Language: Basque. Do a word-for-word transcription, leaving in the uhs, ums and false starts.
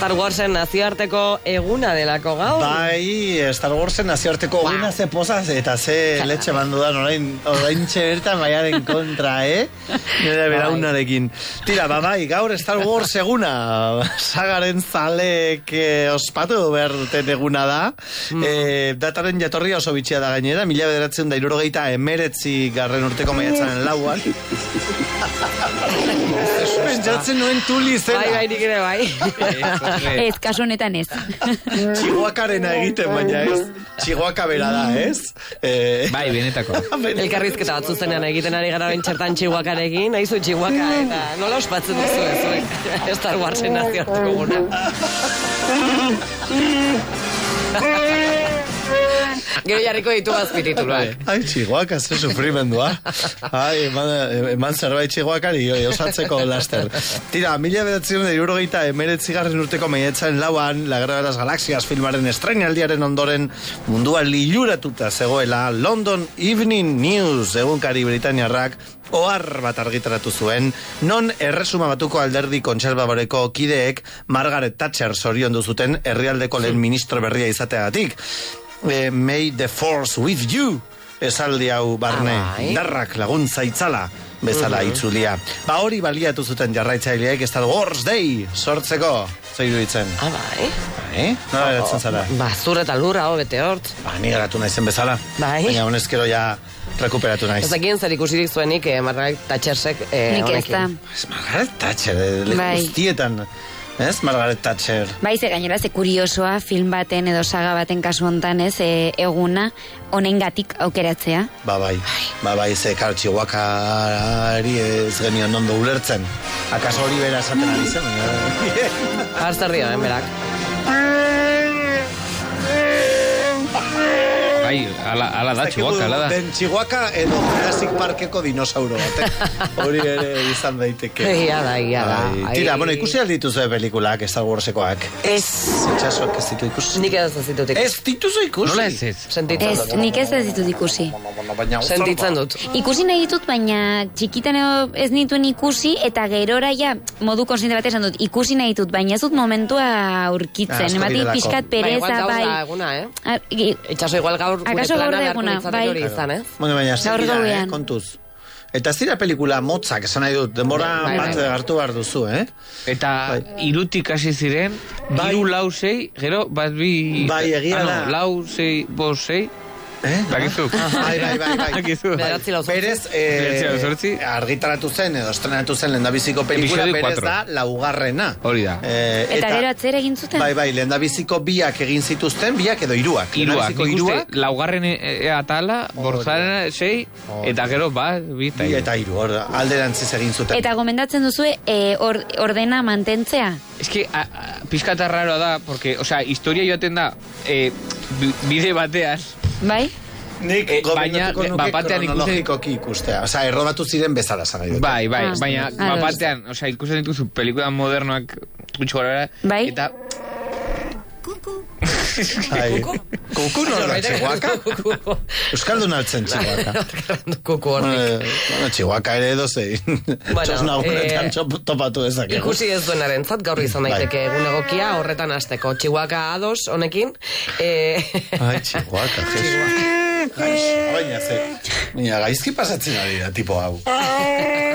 Star Warsen nazioarteko eguna delako gaur. Bai, Star Warsen nazioarteko eguna wow. Ze pozaz eta ze letxe mandudan orain, orain txertan baiaren kontra, eh? Nire beraunarekin. Tira, ba bai, gaur Star Wars eguna, sagaren zalek eh, ospatu behar duten eguna da. Mm. Eh, dataren jatorria oso bitxia da gainera, mila bederatzen da irurogeita emeretzi garren urteko maiatzaren lauan. Pentsatzen nuen tuli zena. Bai, bai, nik ere bai. Ez, kasu honetan ez. Txihuakarena egiten, baina ez. Txihuaka bera da, ez? Eh... Bai, benetako. Elkarrizketa bat zuzenean egiten ari gara bentsertan Txihuakarekin, nahizu Txihuaka, eta nola ospatzen duzu ez, zuek? Star Warsen nazioarteko guna. Gero jarriko ditu azpirituluak. Ai, Txihuaka, ze sufrimendua. Ai, eman, eman zerbait Txihuakari, osatzeko laster. Tira, mila bedatzen da irurogeita emeretzigarren urteko maiatzaren lauan, La Guerra de las Galaxias filmaren estrenaldiaren ondoren mundua liluratuta zegoela London Evening News egunkari britaniarrak ohar bat argitaratu zuen, non erresuma batuko alderdi kontserbaboreko kideek Margaret Thatcher zoriondu zuten herrialdeko lehen ministro berria izateagatik. Eh, May the Force with you esaldi hau barne darrak laguntza itzala bezala uh-huh. itzulia. Ba hori baliatu zuten jarraitzaileek Star Wars Day sortzeko zeiru ditzen. Ah, bai? Bai? Nola eratzen zara? Ba, zur eta lurra, ho, bete hort. Ba, ni garatu naizen bezala. Bai? Baina honezkero ja rekuperatu naiz. Ez dakien zer ikusirik zuenik eh, Margaret Thatchersek eh, Nik ez da. Ez Margaret Thatcher, eh, bai. Guztietan. Ez, Margaret Thatcher. Bai, ze gainera, ze kuriosoa film baten edo saga baten kasu hontan ez, e, eguna honengatik aukeratzea. Ba bai, ba bai, ze kar Txihuakari ez genion ondo ulertzen. Akaso hori bera esaten ari zen? Arzerria, berak. Bai, ala, ala da, Txihuaka, ala da. Den Txihuaka edo Jurassic Parkeko dinosauro batek. Hori ere izan daiteke. Ia da, ia da. Tira, bueno, ikusi aldituzu pelikulak, Star Warsekoak. Ez. Itxasoak ez ditu ikusi. Nik ez ditut ikusi. Ez dituzu ikusi? Nola ez ez? Sentitzen dut. Ez, nik ez ez ditut ikusi. Sentitzen dut. Ikusi nahi ditut, baina txikitan ez nituen ikusi, eta gerora ja, modu konsiente bat esan dut, ikusi nahi ditut, baina ez dut momentua aurkitzen. Ematik pixkat pereza, bai. Itxaso igual gaur akaso gaur eguna, bai. Izan, eh? Bueno, baina, zira, eh, kontuz. Eta ez dira pelikula motzak, esan nahi dut, denbora bai, bat bai. Hartu behar duzu, eh? Eta bai. Irutik hasi ziren, bai. Iru lau sei, gero, bat bi... Bai, egia da. Ah, no, lau sei, bos sei... Eh? Bakizu. Bai, bai, bai, bai. Bakizu. Beratzi lau zortzi. Berez, eh, argitaratu zen, edo estrenatu zen lehendabiziko pelikula, berez da, laugarrena. Hori da. Eh, eta, eta gero atzera egin zuten? Bai, bai, lehendabiziko biak egin zituzten, biak edo iruak. Iruak, ikuste, laugarren e, atala, borzaren sei, oh. Eta gero, bat, bi eta iru. Bi eta iru, hor, alderantziz egin zuten. Eta gomendatzen duzu, eh, or, ordena mantentzea? Ez que, pizkata raroa da, porque, o sea, historia joaten da, eh, bide batean, bai? Nik eh, gobernatuko nuke bapatean kronologikoki ikustea. Osa, errobatu ziren bezala zagai dut. Bai, bai, ah, baina ah, bapatean, o sea, ikusten dituzu pelikulan modernoak gutxo gara, bai? Eta... Kuku. Ai, kuku nola Txihuaka? Euskaldun altzen Txihuaka. Kuku horrik. Bueno, Txihuaka ere edo zein. Txosnagunetan topatu ezak. Ikusi ez duenaren zat, gaur izan daiteke egun egokia horretan hasteko. Txihuaka ados honekin. Ai, Txihuaka, jesu. Baina ze, gaizki pasatzen ari da, tipo hau.